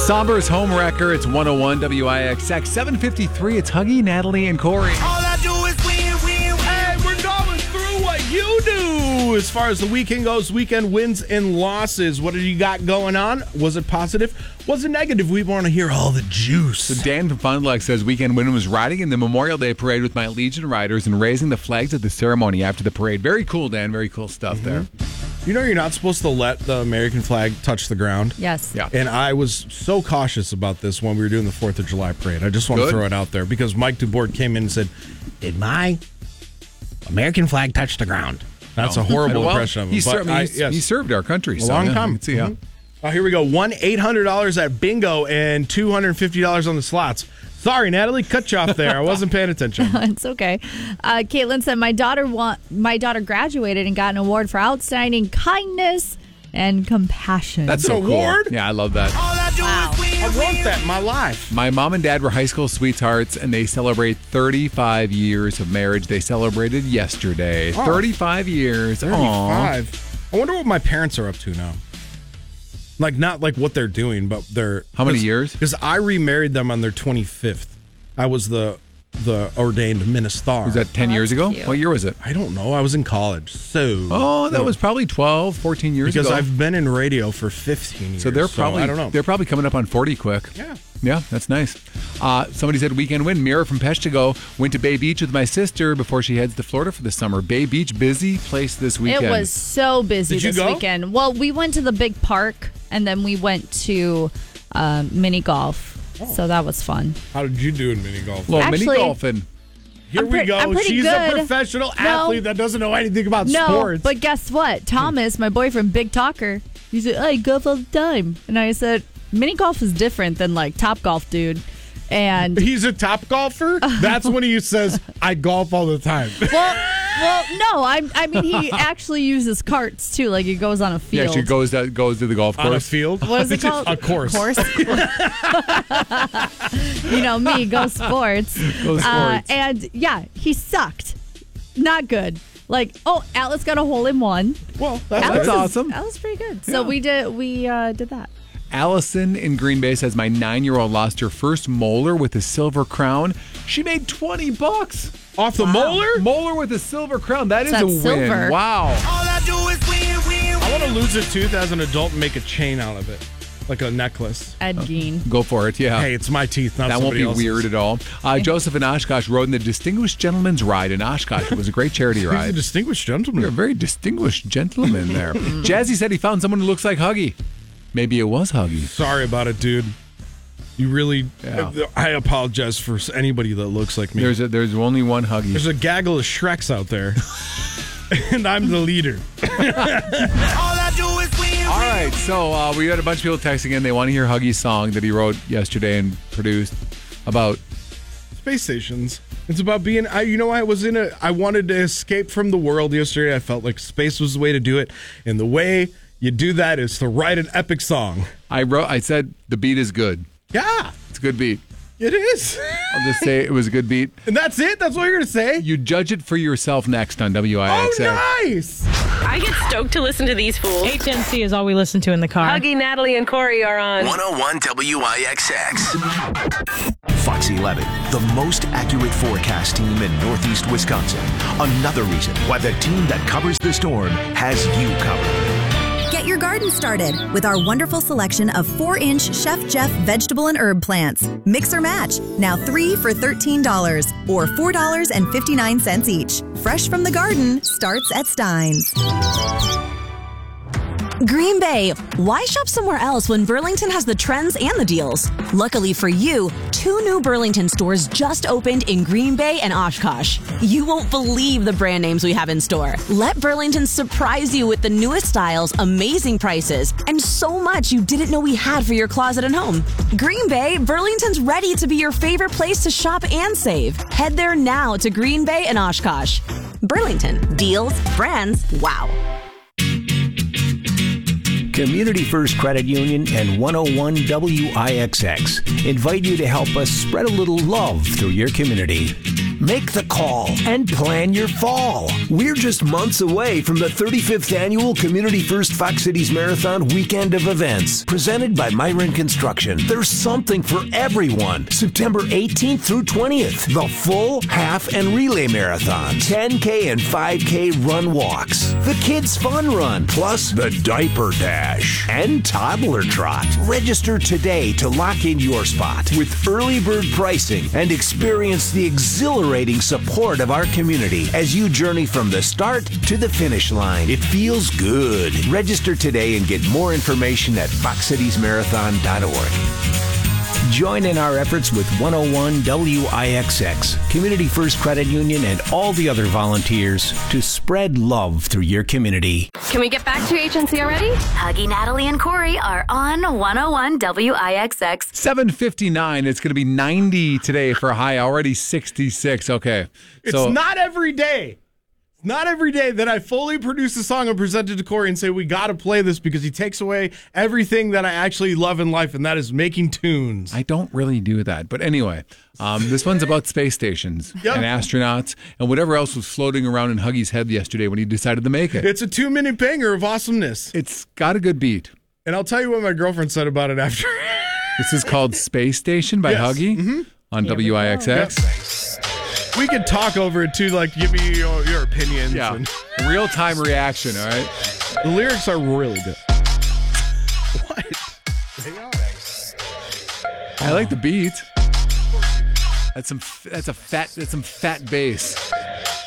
Somber's Home Wrecker. It's 101 WIXX. 7:53. It's Huggy, Natalie, and Corey. All I do is win, win, win. Hey, we're going through what you do as far as the weekend goes. Weekend wins and losses. What do you got going on? Was it positive? Was it negative? We want to hear all the juice. So Dan from Fond du Lac says weekend win was riding in the Memorial Day parade with my Legion riders and raising the flags at the ceremony after the parade. Very cool, Dan. Very cool stuff there. You know you're not supposed to let the American flag touch the ground? Yes. Yeah. And I was so cautious about this when we were doing the 4th of July parade. I just want to throw it out there because Mike DuBois came in and said, "Did my American flag touch the ground?" That's a horrible impression of him. He served our country. A long time. See how. Oh, here we go. $1-800 at bingo and $250 on the slots. Sorry, Natalie, cut you off there. I wasn't paying attention. It's okay. Caitlin said my daughter graduated and got an award for outstanding kindness and compassion. That's an so cool. award? Yeah, I love that. All I do is win, I win, want that in my life. My mom and dad were high school sweethearts, and they celebrate 35 years of marriage. They celebrated yesterday. Oh. 35 years. 35. I wonder what my parents are up to now. Like, not like what they're doing, but they're... How many years? Because I remarried them on their 25th. I was the ordained minister. Was that 10 years ago? cute. What year was it? I don't know. I was in college, so... Oh, that was probably 12, 14 years because ago. I've been in radio for 15 years. So they're probably I don't know. They're probably coming up on 40 quick. Yeah. Yeah, that's nice. Somebody said weekend win. Mira from Peshtigo went to Bay Beach with my sister before she heads to Florida for the summer. Bay Beach, busy place this weekend. It was so busy Did you this go? weekend. Well, we went to the big park and then we went to mini golf. So that was fun. How did you do in mini golf? Well, Actually- mini golfing. Here I'm we go. pretty She's good. a professional athlete that doesn't know anything about sports. But guess what? Thomas, my boyfriend, big talker, he said, I golf all the time. And I said, mini golf is different than like Top Golf, dude. And He's a top golfer? That's when he says, I golf all the time. well, no, I mean he actually uses carts too. Like he goes on a Yeah, field. she goes to the golf On a course. field? What is it called? A course. You know me, go sports. Go sports. And yeah, he sucked. Not good. Like, Atlas got a hole in one. Well, that's Atlas good. That's awesome. That was pretty good. So Yeah. we did that. Allison in Green Bay says my 9-year-old lost her first molar with a silver crown. She made $20 Off the molar? Molar with a silver crown. That is That's a win. silver. Wow. All I do is win, win, I win. want to lose a tooth as an adult and make a chain out of it. Like a necklace. Ed Gein. Go for it. Yeah. Hey, it's my teeth, not That won't somebody be else's. weird at all. Joseph in Oshkosh rode in the Distinguished Gentleman's Ride in Oshkosh. It was a great charity He's a ride. distinguished You're a gentleman. very distinguished gentleman there. Jazzy said he found someone who looks like Huggy. Maybe it was Huggy. Sorry about it, dude. You really... Yeah. I apologize for anybody that looks like me. There's only one Huggy. There's a gaggle of Shreks out there. And I'm the leader. All I do is win, All win. right, so we had a bunch of people texting in. They want to hear Huggy's song that he wrote yesterday and produced about. Space stations. It's about being... I wanted to escape from the world yesterday. I felt like space was the way to do it. And the way you do that is to write an epic song. I said the beat is good. Yeah, It's a good beat. it is. I'll just say it was a good beat. And that's it? That's what you're going to say? You judge it for yourself next on WIXX. Oh, nice. I get stoked to listen to these fools. HNC is all we listen to in the car. Huggy, Natalie, and Corey are on. 101 WIXX. Fox 11, the most accurate forecast team in Northeast Wisconsin. Another reason why the team that covers the storm has you covered. Get your garden started with our wonderful selection of 4-inch Chef Jeff vegetable and herb plants. Mix or match. Now 3 for $13 or $4.59 each. Fresh from the garden starts at Stein's. Green Bay, why shop somewhere else when Burlington has the trends and the deals? Luckily for you, 2 new Burlington stores just opened in Green Bay and Oshkosh. You won't believe the brand names we have in store. Let Burlington surprise you with the newest styles, amazing prices, and so much you didn't know we had for your closet and home. Green Bay, Burlington's ready to be your favorite place to shop and save. Head there now to Green Bay and Oshkosh. Burlington, deals, brands, wow. Community First Credit Union and 101 WIXX invite you to help us spread a little love through your community. Make the call and plan your fall. We're just months away from the 35th annual Community First Fox Cities Marathon weekend of events, presented by Myron Construction. There's something for everyone. September 18th through 20th, the full, half, and relay marathon, 10K and 5K run walks, the Kids Fun Run, plus the Diaper Dash and Toddler Trot. Register today to lock in your spot with early bird pricing and experience the exhilarating support of our community as you journey from the start to the finish line. It feels good. Register today and get more information at foxcitiesmarathon.org. Join in our efforts with 101 WIXX, Community First Credit Union, and all the other volunteers to spread love through your community. Can we get back to HNC already? Huggy, Natalie, and Corey are on 101 WIXX. 7:59. It's going to be 90 today for a high, already 66. Okay. It's not every day. Not every day that I fully produce a song and present it to Corey and say, we got to play this because he takes away everything that I actually love in life, and that is making tunes. I don't really do that. But anyway, this one's about space stations and astronauts and whatever else was floating around in Huggy's head yesterday when he decided to make it. It's a 2-minute banger of awesomeness. It's got a good beat. And I'll tell you what my girlfriend said about it after. This is called Space Station by Huggy on WIXX. We could talk over it too, like give me your opinions. Yeah, and real-time reaction, all right? The lyrics are really good. What? They are. I like the beat. That's some fat bass.